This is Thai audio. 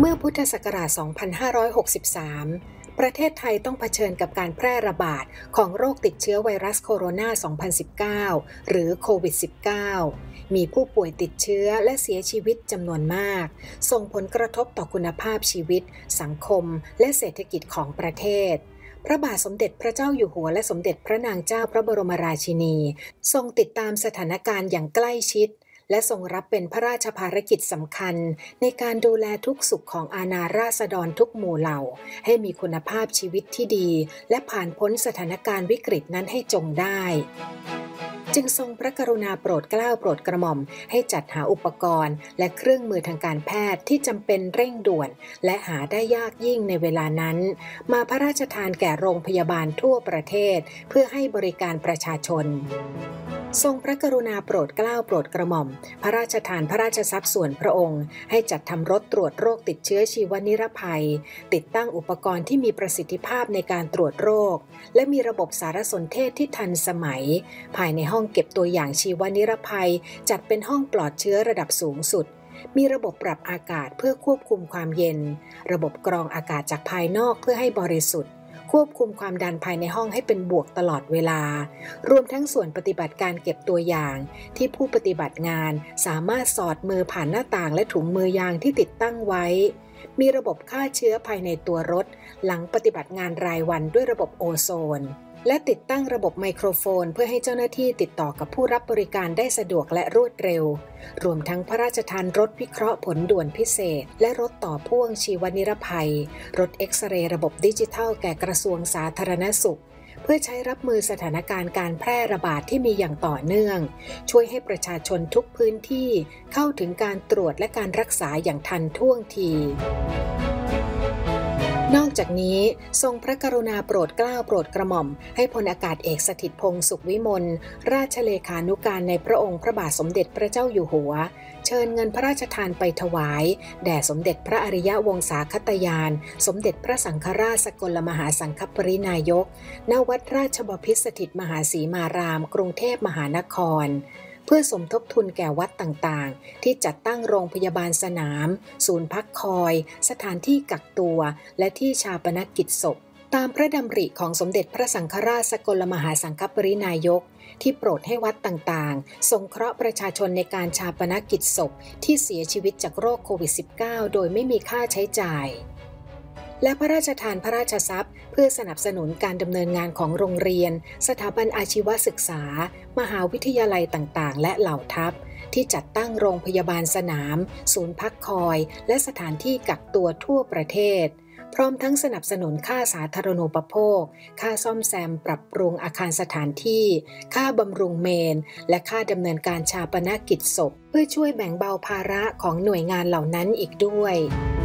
มื่อพุทธศักราช 2563 ประเทศไทยต้องเผชิญกับการแพร่ระบาดของโรคติดเชื้อไวรัสโคโรนา 2019 หรือโควิด -19 มีผู้ป่วยติดเชื้อและเสียชีวิตจำนวนมาก ส่งผลกระทบต่อคุณภาพชีวิต สังคม และเศรษฐกิจของประเทศ พระบาทสมเด็จพระเจ้าอยู่หัวและสมเด็จพระนางเจ้าพระบรมราชินีทรงติดตามสถานการณ์อย่างใกล้ชิดและทรงรับเป็นพระราชภารกิจสำคัญในการดูแลทุกสุขของอาณาราษฎรทุกหมู่เหล่าให้มีคุณภาพชีวิตที่ดีและผ่านพ้นสถานการณ์วิกฤตนั้นให้จงได้จึงทรงพระกรุณาโปรดเกล้าโปรดกระหม่อมให้จัดหาอุปกรณ์และเครื่องมือทางการแพทย์ที่จำเป็นเร่งด่วนและหาได้ยากยิ่งในเวลานั้นมาพระราชทานแก่โรงพยาบาลทั่วประเทศเพื่อให้บริการประชาชนทรงพระกรุณาโปรดเกล้าโปรดกระหม่อมพระราชทานพระราชทรัพย์ส่วนพระองค์ให้จัดทำรถตรวจโรคติดเชื้อชีวนิรภัยติดตั้งอุปกรณ์ที่มีประสิทธิภาพในการตรวจโรคและมีระบบสารสนเทศที่ทันสมัยภายในห้องเก็บตัวอย่างชีวนิรภัยจัดเป็นห้องปลอดเชื้อระดับสูงสุดมีระบบปรับอากาศเพื่อควบคุมความเย็นระบบกรองอากาศจากภายนอกเพื่อให้บริสุทธิ์ควบคุมความดันภายในห้องให้เป็นบวกตลอดเวลารวมทั้งส่วนปฏิบัติการเก็บตัวอย่างที่ผู้ปฏิบัติงานสามารถสอดมือผ่านหน้าต่างและถุงมือยางที่ติดตั้งไว้มีระบบฆ่าเชื้อภายในตัวรถหลังปฏิบัติงานรายวันด้วยระบบโอโซนและติดตั้งระบบไมโครโฟนเพื่อให้เจ้าหน้าที่ติดต่อกับผู้รับบริการได้สะดวกและรวดเร็วรวมทั้งพระราชทานรถวิเคราะห์ผลด่วนพิเศษและรถต่อพ่วงชีวนิรภัยรถเอ็กซเรย์ระบบดิจิทัลแก่กระทรวงสาธารณสุขเพื่อใช้รับมือสถานการณ์การแพร่ระบาดที่มีอย่างต่อเนื่องช่วยให้ประชาชนทุกพื้นที่เข้าถึงการตรวจและการรักษาอย่างทันท่วงทีนอกจากนี้ทรงพระกรุณาโปรดเกล้าโปรดกระหม่อมให้พลอากาศเอกสถิตพงษ์สุขวิมลราชเลขานุการในพระองค์พระบาทสมเด็จพระเจ้าอยู่หัวเชิญเงินพระราชทานไปถวายแด่สมเด็จพระอริยวงศาคตยานสมเด็จพระสังฆราชสกลมหาสังฆปรินายกณวัดราชบพิตรสถิตมหาสีมารามกรุงเทพมหานครเพื่อสมทบทุนแก่วัดต่างๆที่จัดตั้งโรงพยาบาลสนามศูนย์พักคอยสถานที่กักตัวและที่ชาปนกิจศพตามพระดำริของสมเด็จพระสังฆราชสกลมหาสังฆปรินายกที่โปรดให้วัดต่างๆสงเคราะห์ประชาชนในการชาปนกิจศพที่เสียชีวิตจากโรคโควิด -19 โดยไม่มีค่าใช้จ่ายและพระราชทานพระราชทรัพย์เพื่อสนับสนุนการดำเนินงานของโรงเรียนสถาบันอาชีวศึกษามหาวิทยาลัยต่างๆและเหล่าทัพที่จัดตั้งโรงพยาบาลสนามศูนย์พักคอยและสถานที่กักตัวทั่วประเทศพร้อมทั้งสนับสนุนค่าสาธารณูปโภคค่าซ่อมแซมปรับปรุงอาคารสถานที่ค่าบำรุงเมนและค่าดำเนินการชาปนกิจศพเพื่อช่วยแบ่งเบาภาระของหน่วยงานเหล่านั้นอีกด้วย